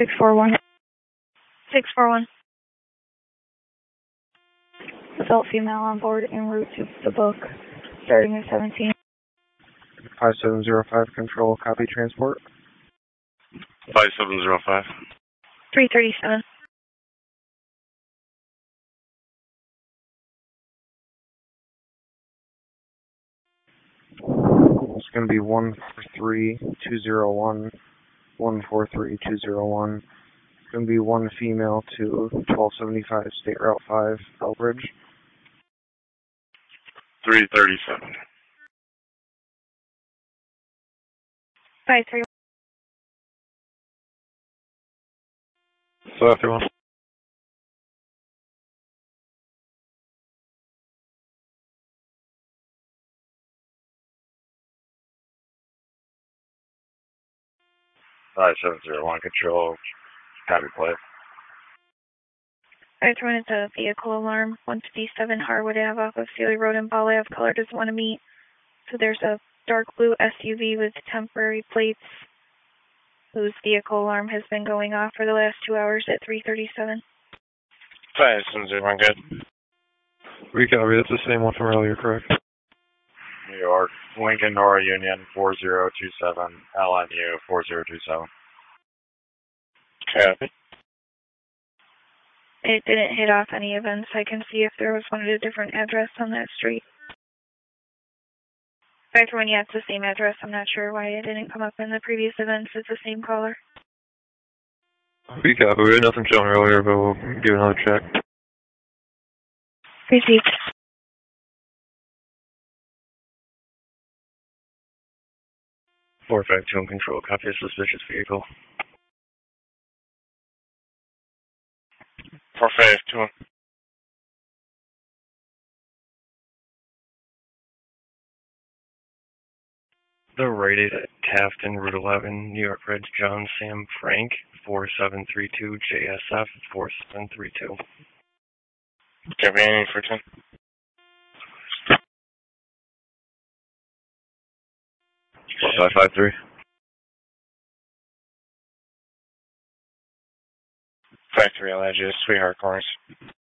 641. 641. Adult female on board en route to the book, starting at 17. 5705, control, copy transport. 5705. 337. It's going to be 143201, 143201. It's going to be one female to 1275 State Route 5, Elbridge. 337. 531. 531. Five 701 control. Copy play. 531 is a vehicle alarm. 157 Harwood Ave off of Sealy Road in Ball Ave. Caller doesn't want to meet. So there's a dark blue SUV with temporary plates whose vehicle alarm has been going off for the last 2 hours at 337. 5701 good. Recopy, that's the same one from earlier, correct? New York, Lincoln Nora Union 4027, LNU 4027. Copy. It didn't hit off any events. I can see if there was one at a different address on that street. 531, yeah, it's the same address. I'm not sure why it didn't come up in the previous events. It's the same caller. Recopy, we had nothing shown earlier, but we'll give another check. Received. 452 on control, copy a suspicious vehicle. 452. The rated Tafton, Route 11, New York Reds, John Sam Frank, 4732, JSF 4732. Copy, any for 10. 4553. 53, I'll add you to Sweetheart Corners.